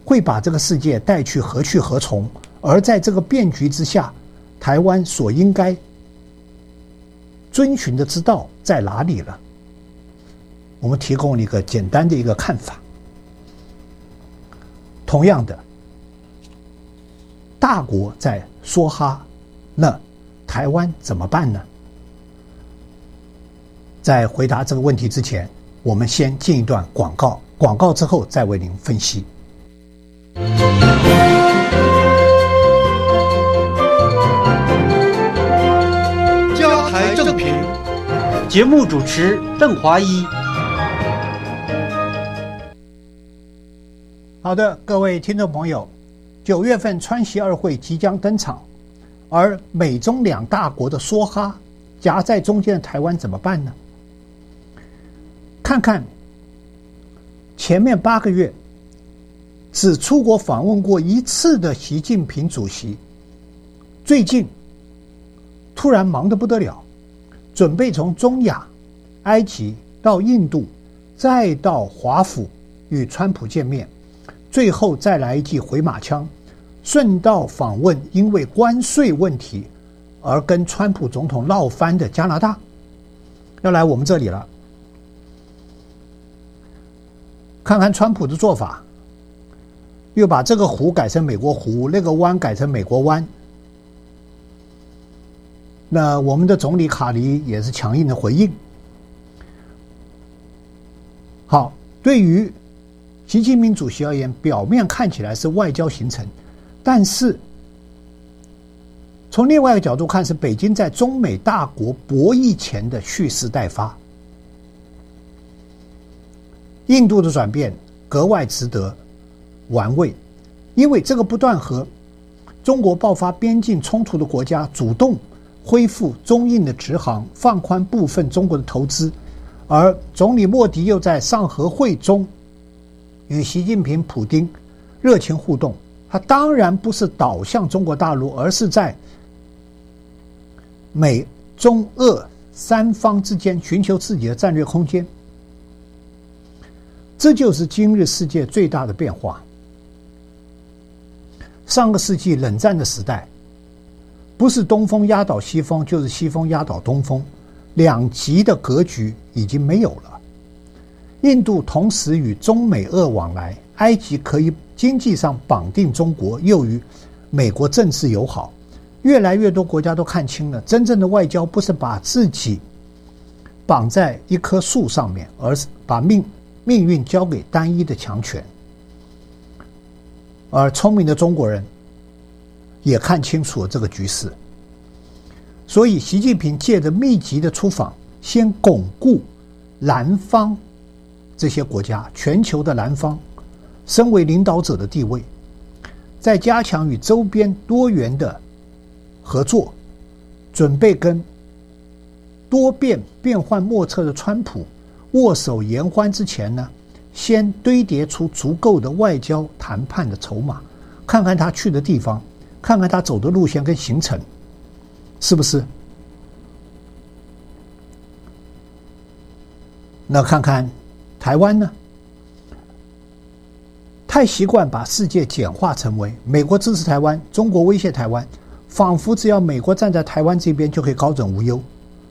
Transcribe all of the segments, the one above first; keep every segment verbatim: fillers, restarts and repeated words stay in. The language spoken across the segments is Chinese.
会把这个世界带去何去何从？而在这个变局之下，台湾所应该遵循的之道在哪里了？我们提供了一个简单的一个看法。同样的，大国在梭哈，那台湾怎么办呢？在回答这个问题之前，我们先进一段广告，广告之后再为您分析。 加台正评，节目主持邓华一。 好的，各位听众朋友，九月份川习二会即将登场，而美中两大国的梭哈，夹在中间的台湾怎么办呢？看看前面八个月只出国访问过一次的习近平主席，最近突然忙得不得了，准备从中亚、埃及到印度，再到华府与川普见面，最后再来一记回马枪，顺道访问因为关税问题而跟川普总统闹翻的加拿大，要来我们这里了。看看川普的做法，又把这个湖改成美国湖，那个湾改成美国湾。那我们的总理卡尼也是强硬的回应。好，对于习近平主席而言，表面看起来是外交行程，但是从另外一个角度看，是北京在中美大国博弈前的蓄势待发。印度的转变格外值得玩味，因为这个不断和中国爆发边境冲突的国家主动恢复中印的直航，放宽部分中国的投资，而总理莫迪又在上合会中与习近平、普丁热情互动，他当然不是倒向中国大陆，而是在美中俄三方之间寻求自己的战略空间。这就是今日世界最大的变化。上个世纪冷战的时代，不是东风压倒西风，就是西风压倒东风，两极的格局已经没有了。印度同时与中美俄往来，埃及可以经济上绑定中国，又与美国政治友好，越来越多国家都看清了，真正的外交不是把自己绑在一棵树上面，而是把命命运交给单一的强权。而聪明的中国人也看清楚了这个局势，所以习近平借着密集的出访，先巩固南方这些国家，全球的南方身为领导者的地位，再加强与周边多元的合作，准备跟多变变幻莫测的川普握手言欢之前呢，先堆叠出足够的外交谈判的筹码，看看他去的地方，看看他走的路线跟行程，是不是？那看看台湾呢？太习惯把世界简化成为美国支持台湾，中国威胁台湾，仿佛只要美国站在台湾这边就可以高枕无忧。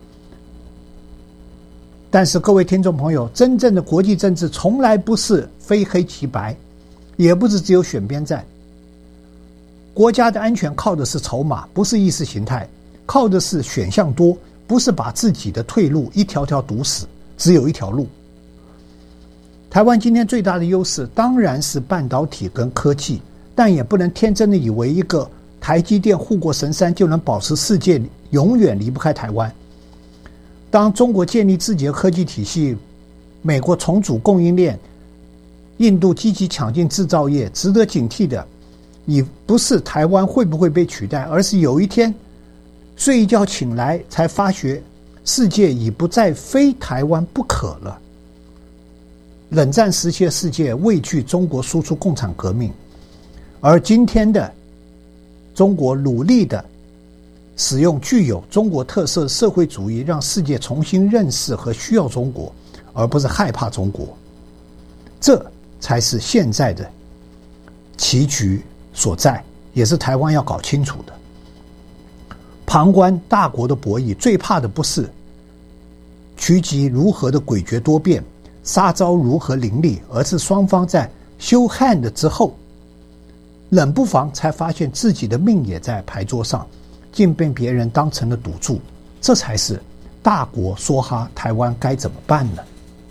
但是各位听众朋友，真正的国际政治从来不是非黑即白，也不是只有选边站。国家的安全靠的是筹码，不是意识形态，靠的是选项多，不是把自己的退路一条条堵死，只有一条路。台湾今天最大的优势当然是半导体跟科技，但也不能天真的以为一个台积电护国神山就能保持世界永远离不开台湾。当中国建立自己的科技体系，美国重组供应链，印度积极抢进制造业，值得警惕的你不是台湾会不会被取代，而是有一天睡一觉醒来才发觉世界已不再非台湾不可了。冷战时期的世界畏惧中国输出共产革命，而今天的中国努力的使用具有中国特色社会主义，让世界重新认识和需要中国，而不是害怕中国。这才是现在的棋局所在，也是台湾要搞清楚的。旁观大国的博弈，最怕的不是局局如何的诡谲多变，杀招如何凌厉，而是双方在show hand之后，冷不防才发现自己的命也在牌桌上，竟被别人当成了赌注，这才是大国梭哈台湾该怎么办呢？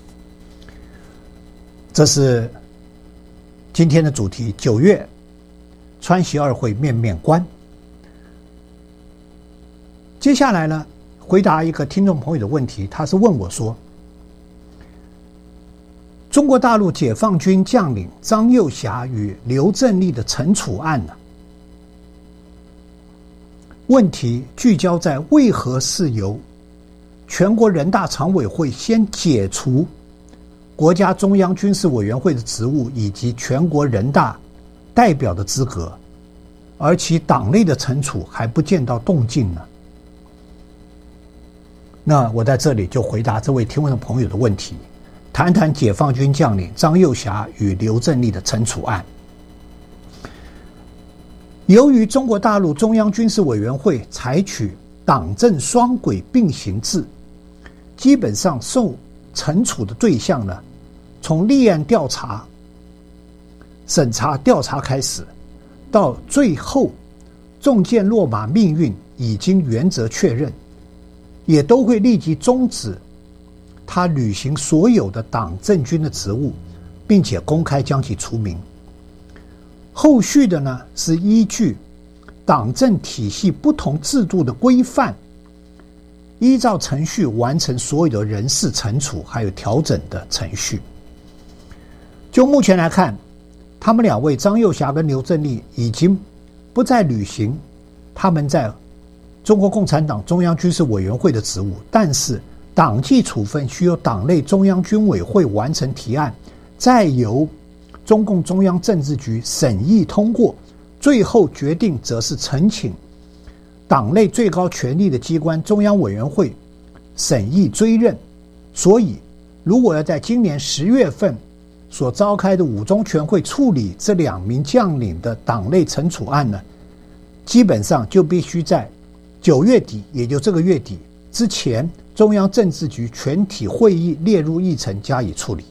这是今天的主题，九月川习二会面面观。接下来呢，回答一个听众朋友的问题，他是问我说，中国大陆解放军将领张又侠与刘振立的惩处案呢，问题聚焦在为何是由全国人大常委会先解除国家中央军事委员会的职务以及全国人大代表的资格，而其党内的惩处还不见到动静呢？那我在这里就回答这位听众朋友的问题，谈谈解放军将领张又侠与刘振立的惩处案。由于中国大陆中央军事委员会采取党政双轨并行制，基本上受惩处的对象呢，从立案调查、审查调查开始，到最后中箭落马命运已经原则确认，也都会立即终止他履行所有的党政军的职务，并且公开将其除名。后续的呢，是依据党政体系不同制度的规范，依照程序完成所有的人事惩处还有调整的程序。就目前来看，他们两位张又侠跟刘振立已经不再履行他们在中国共产党中央军事委员会的职务，但是党纪处分需由党内中央军委会完成提案，再由中共中央政治局审议通过，最后决定则是呈请党内最高权力的机关中央委员会审议追认。所以如果要在今年十月份所召开的五中全会处理这两名将领的党内惩处案呢，基本上就必须在九月底，也就这个月底之前，中央政治局全体会议列入议程加以处理。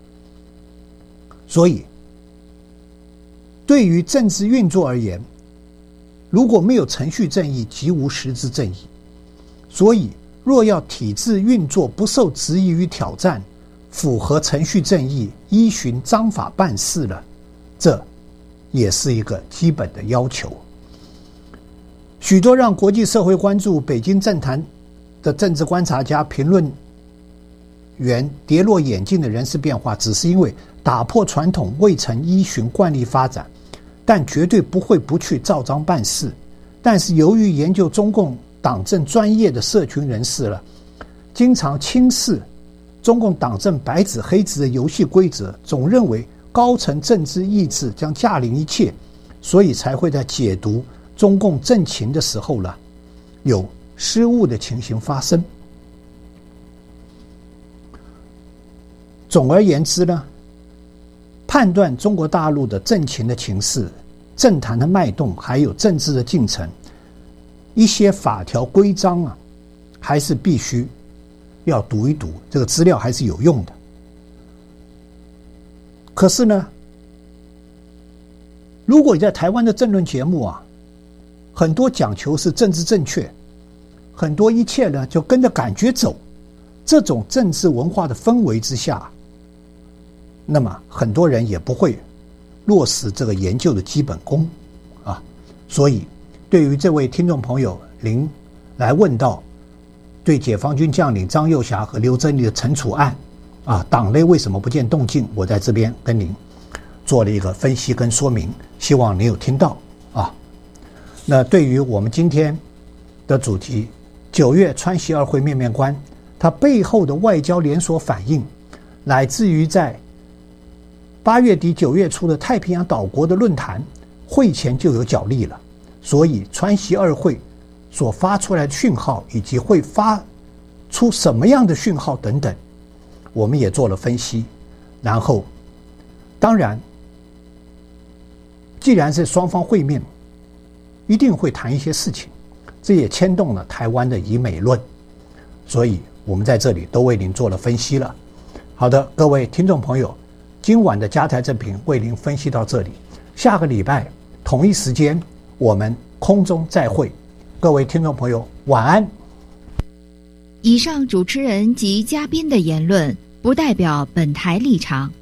所以对于政治运作而言，如果没有程序正义，即无实质正义。所以若要体制运作不受质疑与挑战，符合程序正义，依循章法办事了，这也是一个基本的要求。许多让国际社会关注北京政坛的政治观察家、评论员跌落眼镜的人事变化，只是因为打破传统，未曾依循惯例发展，但绝对不会不去照章办事。但是由于研究中共党政专业的社群人士了，经常轻视中共党政白纸黑字的游戏规则，总认为高层政治意志将驾临一切，所以才会在解读中共政情的时候呢，有失误的情形发生。总而言之呢，判断中国大陆的政情的情势、政坛的脉动，还有政治的进程，一些法条规章啊，还是必须要读一读，这个资料还是有用的。可是呢，如果你在台湾的政论节目啊，很多讲求是政治正确，很多一切呢就跟着感觉走，这种政治文化的氛围之下，那么很多人也不会落实这个研究的基本功啊。所以对于这位听众朋友您来问到对解放军将领张又侠和刘振立的惩处案啊，党内为什么不见动静，我在这边跟您做了一个分析跟说明，希望您有听到啊。那对于我们今天的主题，九月川习二会面面观，它背后的外交连锁反应，乃至于在八月底九月初的太平洋岛国的论坛会前就有角力了。所以川习二会所发出来的讯号，以及会发出什么样的讯号等等，我们也做了分析。然后当然既然是双方会面，一定会谈一些事情，这也牵动了台湾的以美论，所以我们在这里都为您做了分析了。好的，各位听众朋友，今晚的加台正评为您分析到这里，下个礼拜同一时间我们空中再会，各位听众朋友晚安。 以上主持人及嘉宾的言论不代表本台立场，